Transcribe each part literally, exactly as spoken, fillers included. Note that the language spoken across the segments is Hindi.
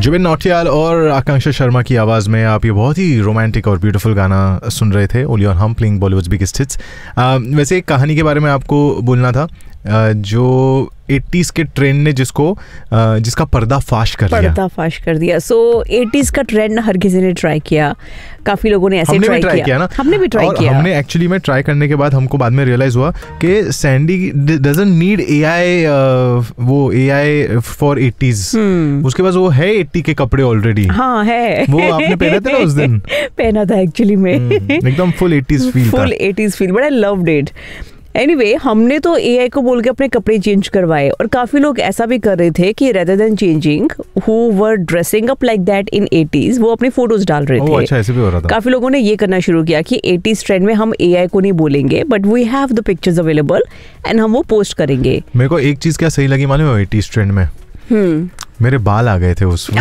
जुबिन नौटियाल और आकांक्षा शर्मा की आवाज़ में आप ये बहुत ही रोमांटिक और ब्यूटीफुल गाना सुन रहे थे, ओनली ऑन हम प्लेइंग बॉलीवुड्स बिगेस्ट हिट्स। वैसे एक कहानी के बारे में आपको बोलना था, uh, जो एटीज़ के ट्रेंड ने जिसको uh, जिसका पर्दाफाश कर दिया पर्दाफाश कर दिया सो एटीज़ का ट्रेंड हर किसी ने ट्राई किया, काफी लोगों ने ऐसे ट्राई किया, किया ना हमने भी ट्राई किया। हमने एक्चुअली में ट्राई करने के बाद हमको बाद में रियलाइज हुआ कि सैंडी डजंट नीड एआई, वो एआई फॉर एटीज़, उसके पास वो है एटी के कपड़े ऑलरेडी। हाँ है, वो आपने पहने थे ना उस दिन? पहना था एक्चुअली में, एकदम फुल एटीज़ फील था, full eighties feel, but I loved it. Anyway anyway, हमने तो एआई को बोल के अपने कपड़े चेंज करवाए, और काफी लोग ऐसा भी कर रहे थे कि rather than changing who were dressing up like that in eighties, वो अपनी फोटोज डाल रहे थे। अच्छा, ऐसे भी हो रहा था। काफी लोगों ने ये करना शुरू किया कि एटीज़ ट्रेंड में हम एआई को नहीं बोलेंगे, but we have the pictures available and हम वो पोस्ट करेंगे। मेरे को एक चीज क्या सही लगी मालूम है एटीज़ ट्रेंड में? हम्म मेरे बाल आ गए थे उसमें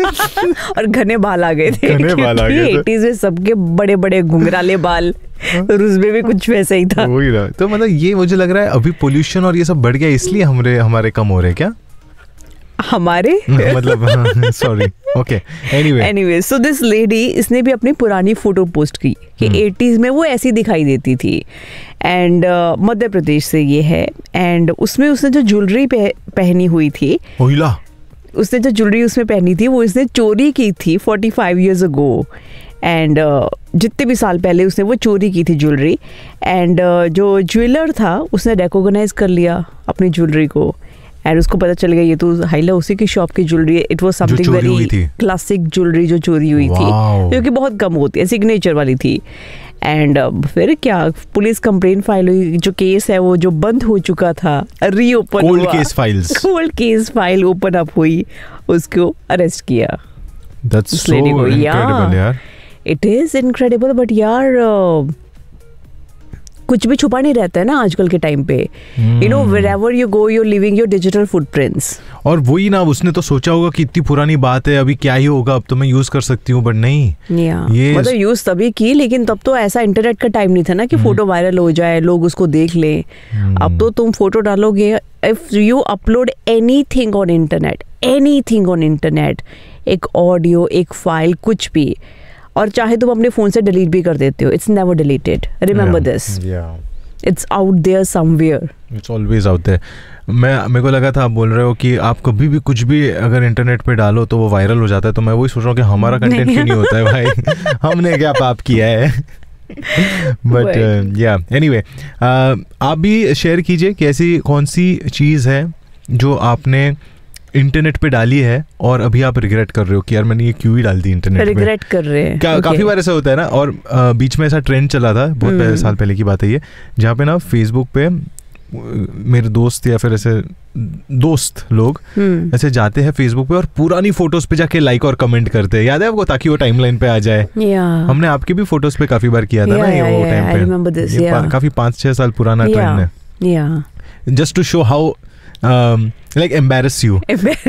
और घने बाल आ गए थे, घने बाल आ गए थे। एटीज़ में सबके बड़े बड़े घुंघराले बाल, और उसमें भी कुछ वैसा ही था। वही ना, तो मतलब ये मुझे लग रहा है अभी पोल्यूशन और ये सब बढ़ गया, इसलिए हमारे हमारे कम हो रहे क्या? हमारे मतलब sorry, okay, anyway anyway so this lady, इसने भी अपनी पुरानी फोटो पोस्ट की कि एटीज़ में वो ऐसी दिखाई देती थी, एंड uh, मध्य प्रदेश से ये है, एंड उसमें उसने जो ज्वेलरी पह, पहनी हुई थी, ओहिला उसने जो ज्वेलरी उसमें पहनी थी वो इसने चोरी की थी forty five years ago, and जितने भी साल पहले उसने वो चोरी की थी ज्वेलरी, एंड uh, जो ज्वेलर था उसने रिकॉग्नाइज कर लिया अपनी ज्वेलरी को, एंड उसको पता चल गया ये तो हाइला उसी की शॉप की ज्वेलरी है। It was something very classic jewellery जो चोरी हुई थी, जो कि बहुत कम होती है, सिग्नेचर वाली थी। एंड uh, फिर क्या, पुलिस कंप्लेन फाइल हुई, जो केस है वो जो बंद हो चुका था रीओपन हुआ, case files cold case file open up हुई, उसको अरेस्ट किया। दैट्स सो इनक्रेडिबल यार, इट इज इनक्रेडिबल, बट यार uh, कुछ भी छुपा नहीं रहता है ना आजकल के टाइम पे, you know wherever you go you are leaving your digital footprints. और वही ना, उसने तो सोचा होगा कि इतनी पुरानी बात है, अभी क्या ही होगा, अब तो मैं यूज कर सकती हूँ, बट नहीं, ये मतलब यूज तभी की, लेकिन तब तो ऐसा इंटरनेट का टाइम नहीं था ना कि फोटो वायरल हो जाए, लोग उसको देख लें। अब तो तुम फोटो डालोगे, if you upload anything on internet, anything on internet, एक ऑडियो, एक फाइल, कुछ भी, और चाहे तुम अपने फोन से डिलीट भी कर देते हो, it's never deleted, remember this, it's out there somewhere, it's always out there. मैं मेरे को लगा था आप बोल रहे हो कि आप कभी भी कुछ भी अगर इंटरनेट पे डालो तो वो वायरल हो जाता है, तो मैं वही सोच रहा हूँ कि हमारा कंटेंट क्यों नहीं होता है भाई हमने क्या पाप किया है बट या एनीवे, आप भी शेयर कीजिए कि ऐसी कौन सी चीज़ है जो आपने इंटरनेट पे डाली है और अभी आप रिग्रेट कर रहे हो कि यार मैंने ये क्यों ही डाल दी इंटरनेट पे, रिग्रेट कर रहे हैं। का, okay. काफी बार ऐसा होता है ना, और आ, बीच में ऐसा ट्रेंड चला था बहुत hmm. पहले, साल पहले की बात है ये, जहाँ पे ना फेसबुक पे मेरे दोस्त या फिर ऐसे दोस्त लोग hmm. ऐसे जाते हैं फेसबुक पे और पुरानी फोटोज पे जाके लाइक और कमेंट करते हैं, याद है आपको, ताकि वो टाइमलाइन पे आ जाए। yeah. हमने आपकी भी फोटोज पे काफी बार किया था yeah, ना ये yeah, वो टाइम yeah, पे this, yeah. काफी पाँच छह साल पुराना ट्रेंड है, just to show how like embarrass you,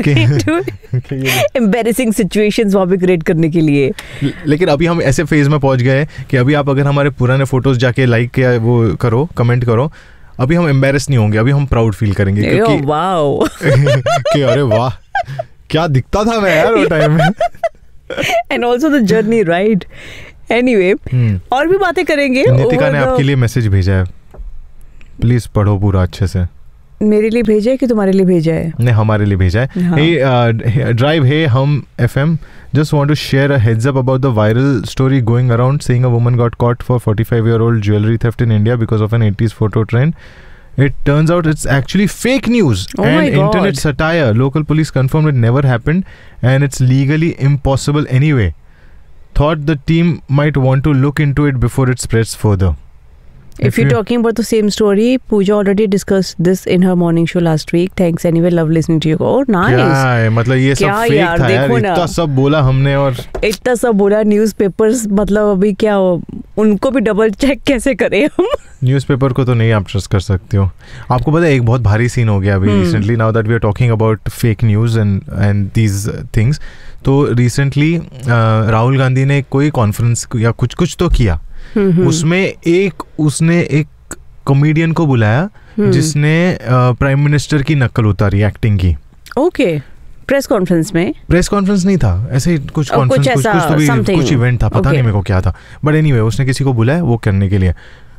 embarrassing situations वहाँ पे क्रिएट करने के लिए। लेकिन अभी हम ऐसे फेज में पहुंच गए कि अभी आप अगर हमारे पुराने फोटोज जाके लाइक या वो करो, कमेंट करो, अभी हम एम्बैरस नहीं होंगे, अभी हम प्राउड फील करेंगे क्योंकि वाओ कि अरे वाह क्या दिखता था मैं यार वो टाइम में, and also the journey, right? Anyway, और भी बातें करेंगे। नितिका ने आपके लिए मैसेज भेजा है, प्लीज पढ़ो पूरा अच्छे से। मेरे लिए भेजा है कि तुम्हारे लिए भेजा है? नहीं, हमारे लिए भेजा है। हाँ. Hey, uh, drive, hey, hum F M. Just want to share a heads up about the viral story going around saying a woman got caught for forty-five-year-old jewelry theft in India because of an eighties photo trend. It turns out it's actually fake news oh and internet satire. Local police confirmed it never happened and it's legally impossible anyway. Thought the team might want to look into it before it spreads further. If, if you're you... talking about the same story, Pooja already discussed this in her morning show last week. Thanks anyway, love listening to you. Oh, nice. क्या है मतलब ये सब फेक था यार, इतना सब बोला हमने और इतना सब बोला, न्यूज़पेपर्स, मतलब अभी क्या हो, उनको भी डबल चेक कैसे करें हम? न्यूज़पेपर को तो नहीं आप ट्रस्ट कर सकते हो। आपको पता है एक बहुत भारी सीन हो गया अभी recently, now that we are talking about fake news and and these things. तो रिसेंटली राहुल गांधी ने कोई कॉन्फ्रेंस या कुछ कुछ तो किया, उसमें एक उसने एक कॉमेडियन को बुलाया जिसने प्राइम मिनिस्टर की नकल उतारी, एक्टिंग की। ओके। प्रेस कॉन्फ्रेंस में प्रेस कॉन्फ्रेंस नहीं था, ऐसे ही कुछ और कुछ कॉन्फ्रेंस कुछ, ऐसा कुछ तो भी something. कुछ इवेंट था, पता Okay. नहीं मेरे को क्या था, बट एनीवे उसने किसी को बुलाया वो करने के लिए।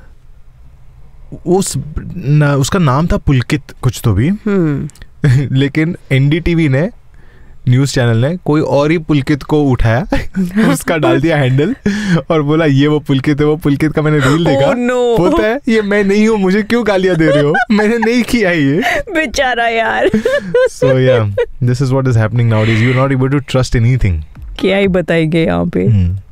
उस न, उसका नाम था पुलकित कुछ तो भी हम्म लेकिन एनडीटीवी ने, न्यूज़ चैनल ने कोई और ही पुलकित को उठाया उसका डाल दिया हैंडल और बोला ये वो पुलकित है, वो पुलकित का मैंने रील देखा। Oh, no. बोलता है ये मैं नहीं हूँ, मुझे क्यों गालियां दे रहे हो, मैंने नहीं किया ये। बेचारा यार। So yeah, this is what is happening nowadays. You're not able to trust anything. क्या ही बताएंगे यहाँ पे। Hmm.